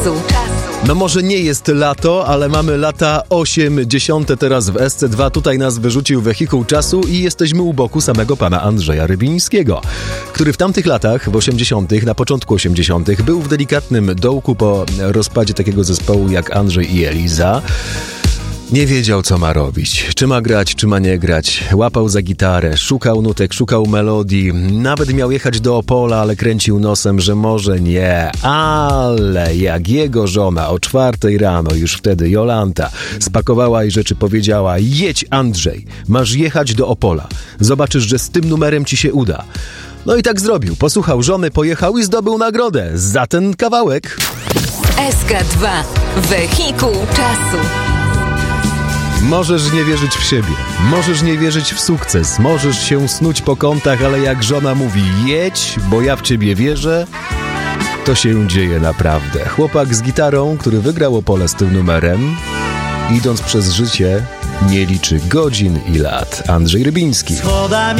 No może nie jest lato, ale mamy lata 80. teraz w SC2. Tutaj nas wyrzucił wehikuł czasu i jesteśmy u boku samego pana Andrzeja Rybińskiego, który w tamtych latach, w 80., na początku 80., był w delikatnym dołku po rozpadzie takiego zespołu jak Andrzej i Eliza. Nie wiedział, co ma robić. Czy ma grać, czy ma nie grać. Łapał za gitarę, szukał nutek, szukał melodii. Nawet miał jechać do Opola, ale kręcił nosem, że może nie. Ale jak jego żona o 4 rano, już wtedy Jolanta, spakowała i rzeczy powiedziała: jedź, Andrzej, masz jechać do Opola. Zobaczysz, że z tym numerem ci się uda. No i tak zrobił. Posłuchał żony, pojechał i zdobył nagrodę za ten kawałek. SK2. Wehikuł czasu. Możesz nie wierzyć w siebie, możesz nie wierzyć w sukces, możesz się snuć po kątach, ale jak żona mówi jedź, bo ja w ciebie wierzę, to się dzieje naprawdę. Chłopak z gitarą, który wygrał Opole z tym numerem, idąc przez życie, nie liczy godzin i lat. Andrzej Rybiński. Schodami